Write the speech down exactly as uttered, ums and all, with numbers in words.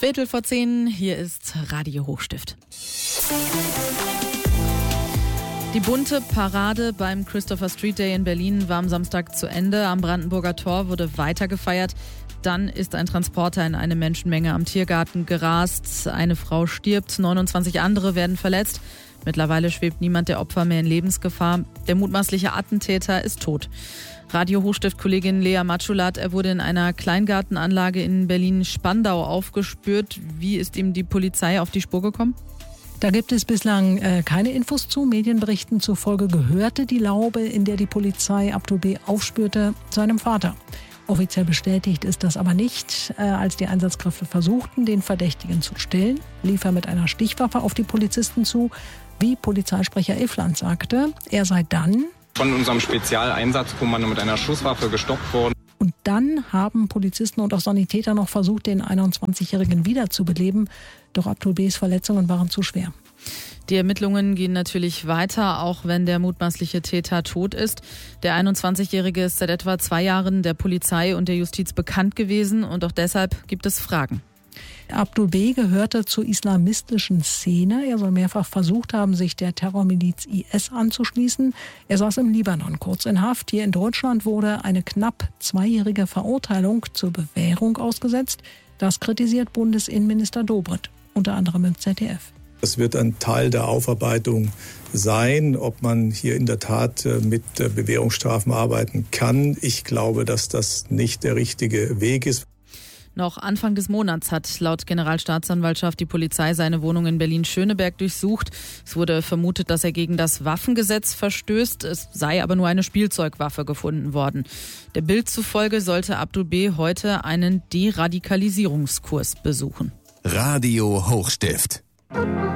Viertel vor zehn, hier ist Radio Hochstift. Die bunte Parade beim Christopher Street Day in Berlin war am Samstag zu Ende. Am Brandenburger Tor wurde weiter gefeiert. Dann ist ein Transporter in eine Menschenmenge am Tiergarten gerast. Eine Frau stirbt, neunundzwanzig andere werden verletzt. Mittlerweile schwebt niemand der Opfer mehr in Lebensgefahr. Der mutmaßliche Attentäter ist tot. Radio Hochstift-Kollegin Lea Matschulat, er wurde in einer Kleingartenanlage in Berlin-Spandau aufgespürt. Wie ist ihm die Polizei auf die Spur gekommen? Da gibt es bislang äh, keine Infos zu. Medienberichten zufolge gehörte die Laube, in der die Polizei Abdul B. aufspürte, seinem Vater. Offiziell bestätigt ist das aber nicht. Äh, als die Einsatzkräfte versuchten, den Verdächtigen zu stellen, lief er mit einer Stichwaffe auf die Polizisten zu. Wie Polizeisprecher Iffland sagte, er sei dann von unserem Spezialeinsatzkommando mit einer Schusswaffe gestoppt worden. Und dann haben Polizisten und auch Sanitäter noch versucht, den einundzwanzigjährigen wiederzubeleben. Doch Abdul B.s Verletzungen waren zu schwer. Die Ermittlungen gehen natürlich weiter, auch wenn der mutmaßliche Täter tot ist. Der einundzwanzigjährige ist seit etwa zwei Jahren der Polizei und der Justiz bekannt gewesen und auch deshalb gibt es Fragen. Abdul B. gehörte zur islamistischen Szene. Er soll mehrfach versucht haben, sich der Terrormiliz I S anzuschließen. Er saß im Libanon kurz in Haft. Hier in Deutschland wurde eine knapp zweijährige Verurteilung zur Bewährung ausgesetzt. Das kritisiert Bundesinnenminister Dobrindt, unter anderem im Z D F. Das wird ein Teil der Aufarbeitung sein, ob man hier in der Tat mit Bewährungsstrafen arbeiten kann. Ich glaube, dass das nicht der richtige Weg ist. Noch Anfang des Monats hat laut Generalstaatsanwaltschaft die Polizei seine Wohnung in Berlin-Schöneberg durchsucht. Es wurde vermutet, dass er gegen das Waffengesetz verstößt. Es sei aber nur eine Spielzeugwaffe gefunden worden. Der Bild zufolge sollte Abdul B. heute einen Deradikalisierungskurs besuchen. Radio Hochstift.